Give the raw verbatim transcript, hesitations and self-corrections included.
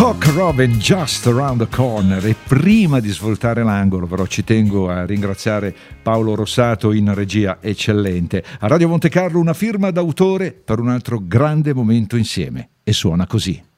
Cock Robin Just Around the Corner. E prima di svoltare l'angolo però ci tengo a ringraziare Paolo Rossato in regia eccellente. A Radio Monte Carlo una firma d'autore per un altro grande momento insieme, e suona così.